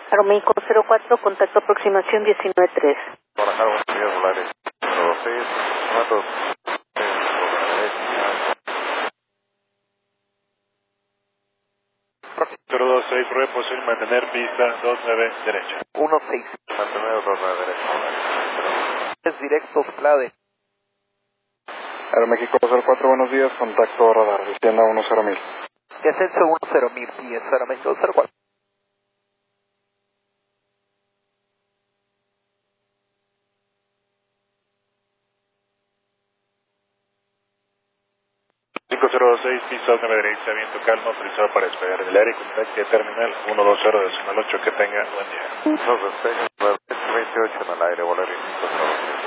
Aeroméxico 04, contacto aproximación 19-3. Guadalajara, buenos días, Volares 06, ¿cuántos? 026, pruebe posible mantener pista 29 derecha. 16. Mantener 29 derecha. Es directo, Plade. Aeroméxico 04, buenos días, contacto radar, descienda 10.000. Descenso 10.000 pies, Aeroméxico 04. .506, pista 9 derecha, viento calmo, autorizado para despegar del área y contacte terminal 120 8, que tenga buen día. Nos despega 28 en el aire, Volaris 508.